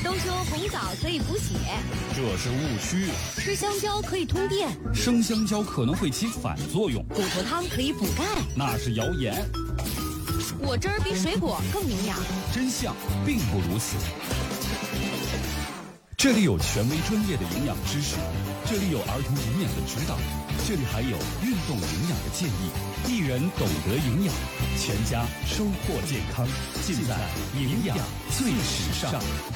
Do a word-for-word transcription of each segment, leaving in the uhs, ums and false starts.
都说红枣可以补血， 这是误区。 吃香蕉可以通电， 生香蕉可能会起反作用。 骨头汤可以补钙， 那是谣言。 果汁儿比水果更营养， 真相并不如此。这里有权威专业的营养知识，这里有儿童营养的指导，这里还有运动营养的建议。一人懂得营养，全家收获健康，尽在营养最时尚。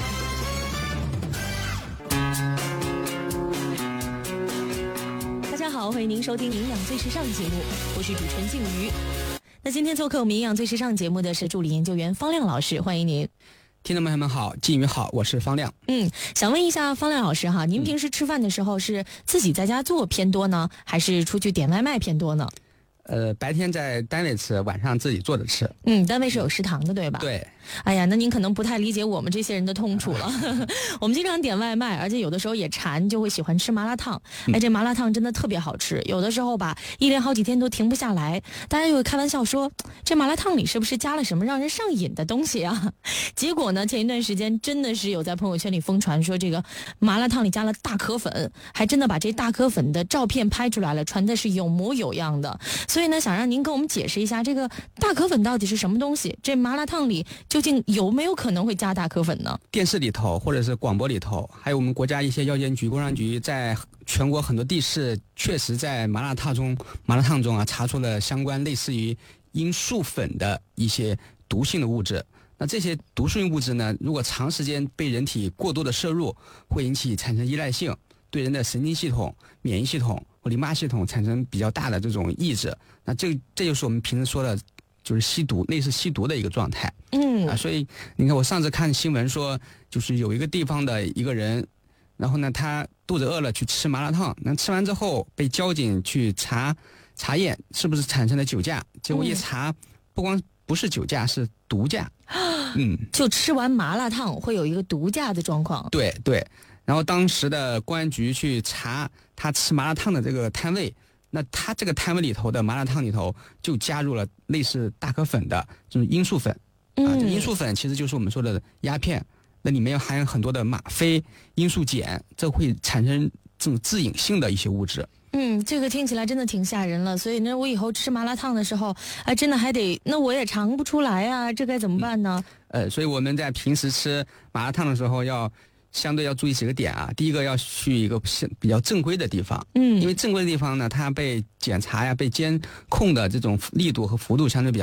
大家好，欢迎您收听营养最时尚节目，我是主持人静瑜。那今天做客我们营养最时尚节目的是助理研究员方亮老师，欢迎您。 听众朋友们好，静瑜好，我是方亮。 嗯，想问一下方亮老师哈，您平时吃饭的时候是自己在家做偏多呢，还是出去点外卖偏多呢？ 呃，白天在单位吃，晚上自己做着吃。 嗯，单位是有食堂的，对吧？ 对。 哎呀，那您可能不太理解我们这些人的痛楚了。我们经常点外卖，而且有的时候也馋，就会喜欢吃麻辣烫。哎，这麻辣烫真的特别好吃，有的时候吧，一连好几天都停不下来。大家就会开玩笑说，这麻辣烫里是不是加了什么让人上瘾的东西啊？结果呢，前一段时间真的是有在朋友圈里疯传说这个麻辣烫里加了大壳粉，还真的把这大壳粉的照片拍出来了，传的是有模有样的。所以呢，想让您跟我们解释一下，这个大壳粉到底是什么东西？这麻辣烫里究竟有没有可能会加大壳粉呢？ 电视里头或者是广播里头，还有我们国家一些药监局、工商局，在全国很多地市确实在麻辣烫中麻辣烫中啊查出了相关类似于罂粟粉的一些毒性的物质。那这些毒性物质呢，如果长时间被人体过多的摄入，会引起产生依赖性，对人的神经系统、免疫系统或淋巴系统产生比较大的这种抑制。那这这就是我们平时说的就是吸毒，类似吸毒的一个状态。 嗯啊，所以你看，我上次看新闻说，就是有一个地方的一个人，然后呢，他肚子饿了去吃麻辣烫，那吃完之后被交警去查查验是不是产生了酒驾，结果一查，嗯、不光不是酒驾，是毒驾。嗯， 就吃完麻辣烫会有一个毒驾的状况。 对对，然后当时的公安局去查他吃麻辣烫的这个摊位。那他这个摊位里头的麻辣烫里头就加入了类似大壳粉的这种罂粟粉，啊，这罂粟粉其实就是我们说的鸦片，那里面含有很多的吗啡、罂粟碱，这会产生这种致瘾性的一些物质。 嗯，这个听起来真的挺吓人了，所以呢，我以后吃麻辣烫的时候，哎，真的还得，那我也尝不出来啊，这该怎么办呢？ 呃，所以我们在平时吃麻辣烫的时候要。相对要注意几个点啊，第一个要去一个比较正规的地方， 嗯， 因为正规的地方呢，它被检查呀、被监控的这种力度和幅度相对比较。